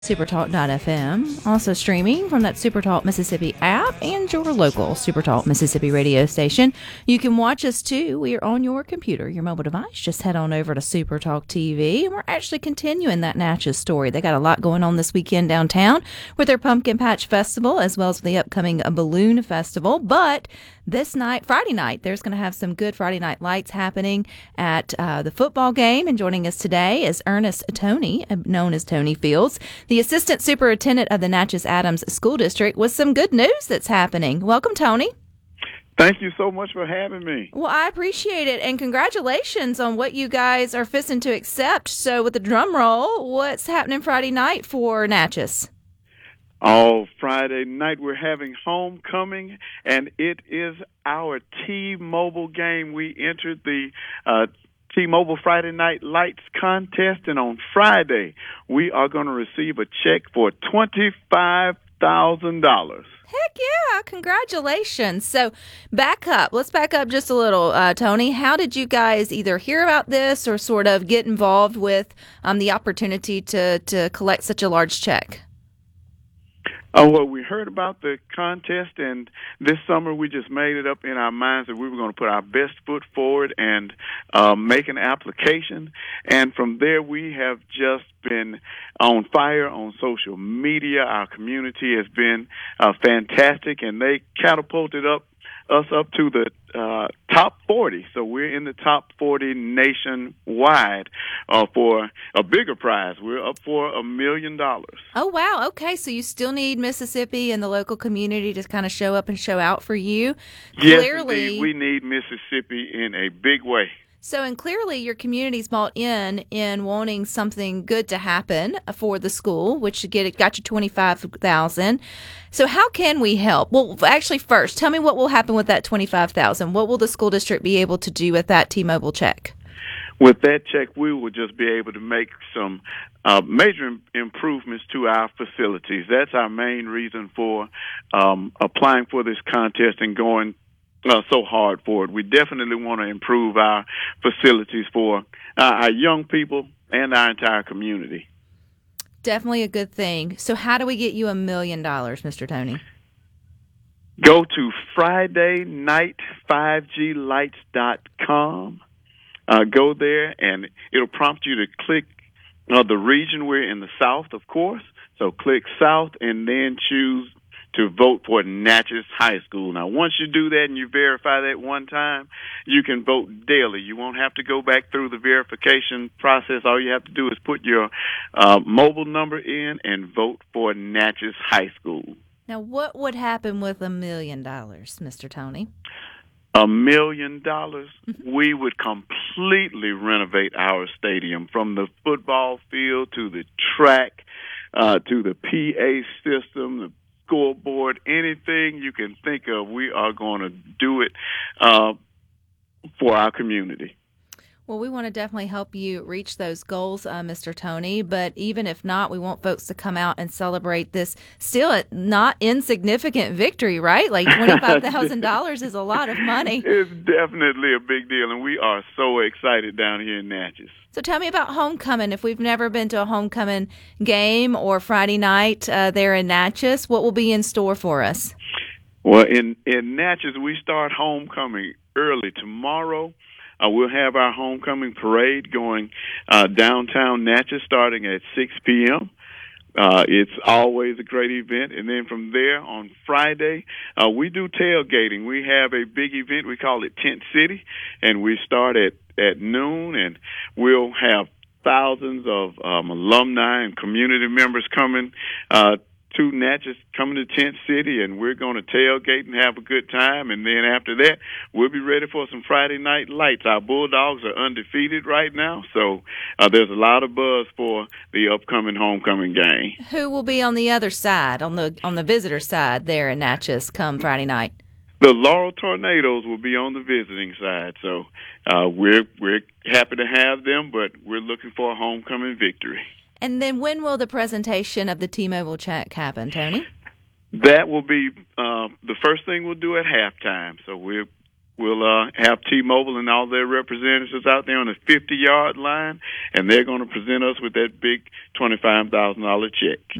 supertalk.fm, also streaming from that Supertalk Mississippi app and your local Supertalk Mississippi radio station. You can watch us too. We are on your computer, your mobile device. Just head on over to Supertalk TV, and we're actually continuing that Natchez story. They got a lot going on this weekend downtown with their Pumpkin Patch Festival as well as the upcoming Balloon Festival. But this night, Friday night, there's going to have some good Friday night lights happening at the football game. And joining us today is Ernest Tony, known as Tony Fields, the Assistant Superintendent of the Natchez Adams School District, with some good news that's happening. Welcome, Tony. Thank you so much for having me. Well, I appreciate it, and congratulations on what you guys are fixing to accept. So with the drum roll, what's happening Friday night for Natchez? Oh, Friday night we're having homecoming, and it is our T-Mobile game. We entered the T-Mobile Friday Night Lights contest, and on Friday we are going to receive a check for $25,000. Heck yeah, congratulations. So let's back up just a little, Tony. How did you guys either hear about this or sort of get involved with the opportunity to collect such a large check? Well, we heard about the contest, and this summer we just made it up in our minds that we were going to put our best foot forward and make an application. And from there, we have just been on fire on social media. Our community has been fantastic, and they catapulted us up to the top 40. So we're in the top 40 nationwide for a bigger prize. We're up for $1 million. Oh, wow. Okay, so you still need Mississippi and the local community to kind of show up and show out for you. Yes, Clearly, indeed. We need Mississippi in a big way. So, and clearly your community's bought in wanting something good to happen for the school, which got you $25,000. So how can we help? Well, actually, first, tell me what will happen with that $25,000. What will the school district be able to do with that T-Mobile check? With that check, we will just be able to make some major improvements to our facilities. That's our main reason for applying for this contest and going so hard for it. We definitely want to improve our facilities for our young people and our entire community. Definitely a good thing. So how do we get you $1 million, Mr. Tony? Go to FridayNight5GLights.com. Go there, and it'll prompt you to click the region. We're in the South, of course. So click South and then choose to vote for Natchez High School. Now, once you do that and you verify that one time, you can vote daily. You won't have to go back through the verification process. All you have to do is put your mobile number in and vote for Natchez High School. Now, what would happen with $1 million, Mr. Tony? $1 million, we would completely renovate our stadium, from the football field to the track to the PA system, the scoreboard, anything you can think of. We are going to do it for our community. Well, we want to definitely help you reach those goals, Mr. Tony. But even if not, we want folks to come out and celebrate this still not insignificant victory, right? Like $25,000 is a lot of money. It's definitely a big deal, and we are so excited down here in Natchez. So tell me about homecoming. If we've never been to a homecoming game or Friday night there in Natchez, what will be in store for us? Well, in Natchez, we start homecoming early tomorrow. We'll have our homecoming parade going downtown Natchez starting at 6 p.m. It's always a great event. And then from there on Friday, we do tailgating. We have a big event. We call it Tent City, and we start at noon, and we'll have thousands of alumni and community members coming to Natchez, coming to Tent City, and we're going to tailgate and have a good time. And then after that, we'll be ready for some Friday night lights. Our Bulldogs are undefeated right now, so there's a lot of buzz for the upcoming homecoming game. Who will be on the other side, on the visitor side there in Natchez come Friday night? The Laurel Tornadoes will be on the visiting side, so we're happy to have them, but we're looking for a homecoming victory. And then when will the presentation of the T-Mobile check happen, Tony? That will be the first thing we'll do at halftime. So we're we'll have T-Mobile and all their representatives out there on the 50-yard line, and they're going to present us with that big $25,000 check.